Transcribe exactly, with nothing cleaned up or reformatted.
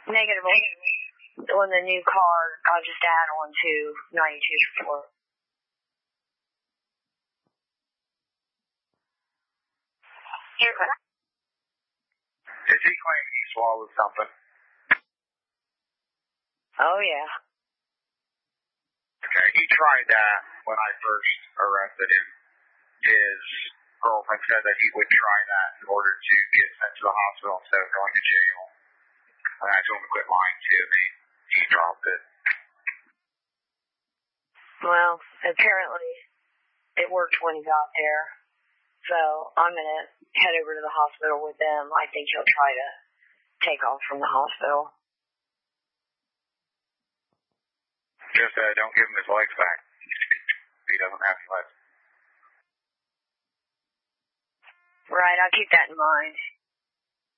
Negative. On the new car, I'll just add on to ninety-two four. Did he claim he swallowed something? Oh, yeah. Okay, he tried that when I first arrested him. His girlfriend said that he would try that in order to get sent to the hospital instead of going to jail. And I told him to quit lying to me. He dropped it. Well, apparently it worked when he got there. So I'm going to head over to the hospital with them. I think he'll try to take off from the hospital. Just uh, don't give him his legs back. He doesn't have any legs. Right, I'll keep that in mind.